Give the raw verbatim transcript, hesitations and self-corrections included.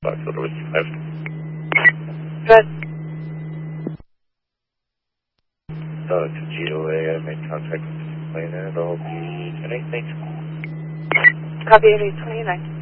Foxtrot over two five. Good. Uh, to G O A, I made contact with the plane and I'll be ten eight, thanks. Copy eight eight twenty-nine.